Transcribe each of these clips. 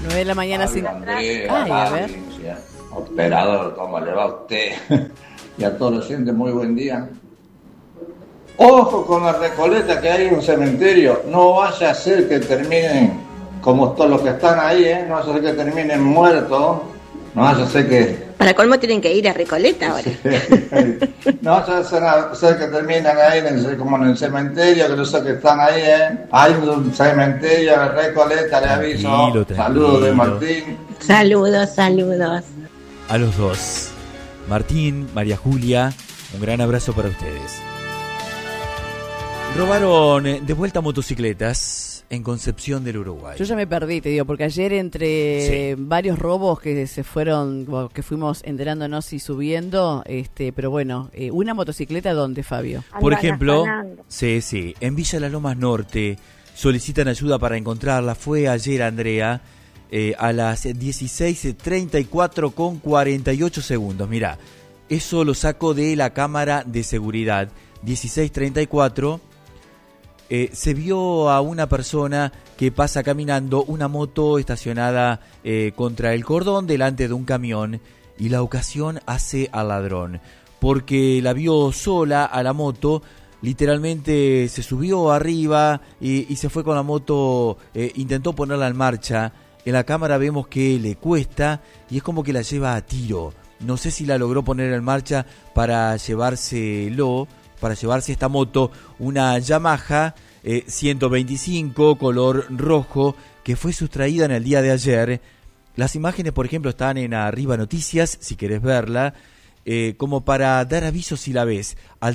9 de la mañana. Ay, a ver. Operador, ¿cómo le va a usted? Y a todos los oyentes, muy buen día. Ojo con la Recoleta, que hay un cementerio. No vaya a ser que terminen como todos los que están ahí, ¿eh? No vaya a ser que terminen muertos. No vaya a ser que... Para colmo tienen que ir a Recoleta ahora. No vaya a ser que terminen ahí como en el cementerio, que no sé que están ahí, ¿eh? Hay un cementerio en Recoleta, le aviso. Saludos de Martín. Saludos. A los dos. Martín, María Julia, un gran abrazo para ustedes. Robaron de vuelta motocicletas en Concepción del Uruguay. Yo ya me perdí, te digo, porque ayer entre varios robos que se fueron, que fuimos enterándonos y subiendo, pero bueno, una motocicleta, ¿dónde, Fabio? Por ejemplo, sí, en Villa Las Lomas Norte solicitan ayuda para encontrarla. Fue ayer, Andrea, a las 16:34 con 48 segundos. Mirá, eso lo saco de la cámara de seguridad. 16:34. Se vio a una persona que pasa caminando una moto estacionada contra el cordón delante de un camión, y la ocasión hace al ladrón, porque la vio sola a la moto. Literalmente se subió arriba y se fue con la moto, intentó ponerla en marcha. En la cámara vemos que le cuesta y es como que la lleva a tiro. No sé si la logró poner en marcha para llevarse esta moto, una Yamaha 125 color rojo, que fue sustraída en el día de ayer. Las imágenes, por ejemplo, están en Arriba Noticias, si querés verla, como para dar aviso si la ves, al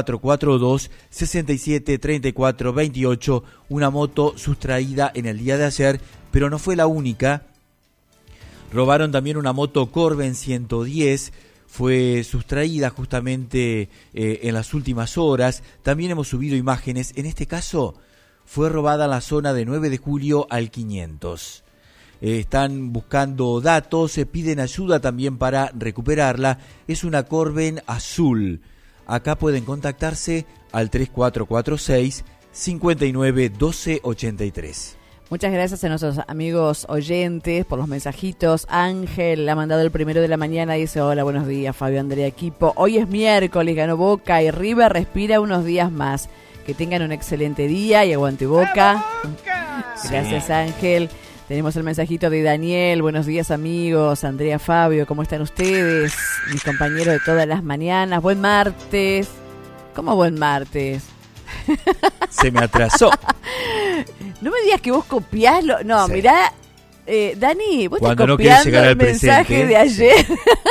3442-673428, una moto sustraída en el día de ayer, pero no fue la única. Robaron también una moto Corben 110, fue sustraída justamente en las últimas horas. También hemos subido imágenes. En este caso fue robada en la zona de 9 de julio al 500. Están buscando datos, piden ayuda también para recuperarla. Es una Corben azul. Acá pueden contactarse al 3446 59 12 83. Muchas gracias a nuestros amigos oyentes por los mensajitos. Ángel ha mandado el 1 de la mañana, dice: hola, buenos días, Fabio, Andrea, equipo. Hoy es miércoles, ganó Boca y River respira unos días más. Que tengan un excelente día y aguante Boca. Gracias, Ángel. Tenemos el mensajito de Daniel: buenos días, amigos, Andrea, Fabio, ¿cómo están ustedes? Mis compañeros de todas las mañanas. Buen martes. ¿Cómo buen martes? Se me atrasó. No me digas que vos copiás lo... No, sí. Mirá, Dani, vos cuando estás copiando el mensaje de ayer.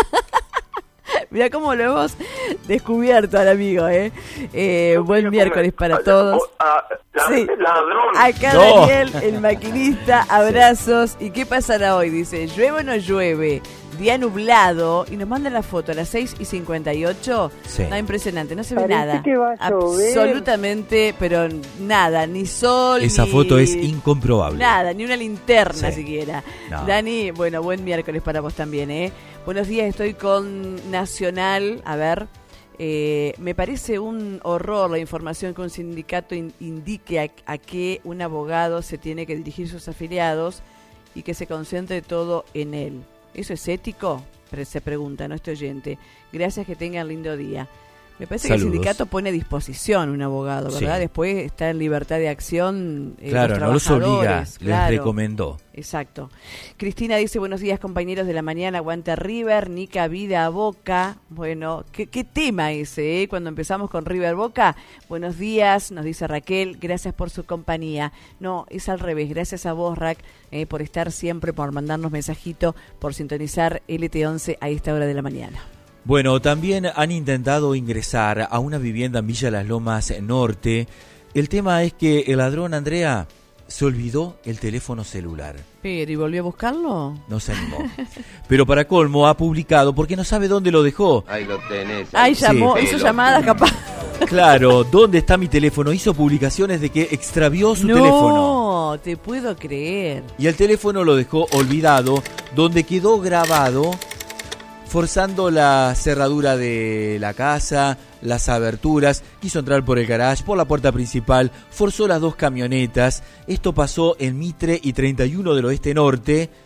Mirá cómo lo hemos descubierto al amigo, buen miércoles para todos. Sí. Acá Daniel, el maquinista, abrazos. ¿Y qué pasará hoy? Dice, ¿llueve o no llueve? Día nublado, y nos mandan la foto a las 6:58. Sí. No, impresionante, no se ve Parece nada. Que va a llover. Absolutamente, pero nada, ni sol. Esa ni... foto es incomprobable. Nada, ni una linterna Sí. siquiera. No. Dani, bueno, buen miércoles para vos también, Buenos días, estoy con Nacional. A ver, me parece un horror la información que un sindicato indique a qué un abogado se tiene que dirigir sus afiliados y que se concentre todo en él. ¿Eso es ético? Se pregunta nuestro oyente. Gracias, que tengan lindo día. Me parece Saludos. que el sindicato pone a disposición un abogado, ¿verdad? Sí. Después está en libertad de acción. Claro, no los obliga, claro. les recomendó. Exacto. Cristina dice, buenos días, compañeros de la mañana, aguanta River, Nica vida a Boca. Bueno, ¿qué tema ese, cuando empezamos con River Boca? Buenos días, nos dice Raquel, gracias por su compañía. No, es al revés, gracias a vos, Rack, por estar siempre, por mandarnos mensajito, por sintonizar LT11 a esta hora de la mañana. Bueno, también han intentado ingresar a una vivienda en Villa Las Lomas Norte. El tema es que el ladrón, Andrea, se olvidó el teléfono celular. ¿Pero y volvió a buscarlo? No se animó. Pero para colmo ha publicado, porque no sabe dónde lo dejó. Ahí lo tenés. Ahí llamó, Sí. hizo llamadas capaz. Claro, ¿dónde está mi teléfono? Hizo publicaciones de que extravió su teléfono. No, te puedo creer. Y el teléfono lo dejó olvidado, donde quedó grabado forzando la cerradura de la casa, las aberturas, quiso entrar por el garage, por la puerta principal, forzó las dos camionetas. Esto pasó en Mitre y 31 del Oeste Norte.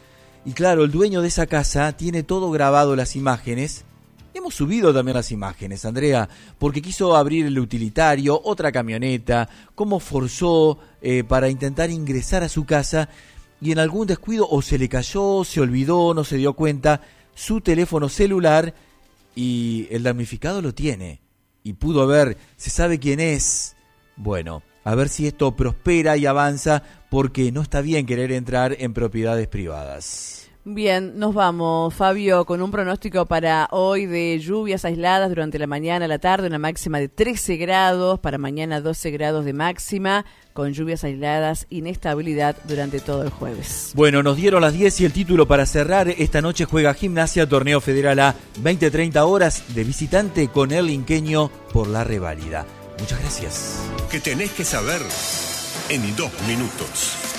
Y claro, el dueño de esa casa tiene todo grabado, las imágenes. Hemos subido también las imágenes, Andrea, porque quiso abrir el utilitario, otra camioneta, cómo forzó para intentar ingresar a su casa y en algún descuido o se le cayó, se olvidó, no se dio cuenta, su teléfono celular y el damnificado lo tiene. Y pudo ver, se sabe quién es. Bueno, a ver si esto prospera y avanza porque no está bien querer entrar en propiedades privadas. Bien, nos vamos, Fabio, con un pronóstico para hoy de lluvias aisladas durante la mañana, la tarde, una máxima de 13 grados, para mañana 12 grados de máxima, con lluvias aisladas, inestabilidad durante todo el jueves. Bueno, nos dieron las 10 y el título para cerrar. Esta noche juega Gimnasia, Torneo Federal A, 20-30 horas de visitante con el Inqueño por la reválida. Muchas gracias. ¿Qué tenés que saber en 2 minutos?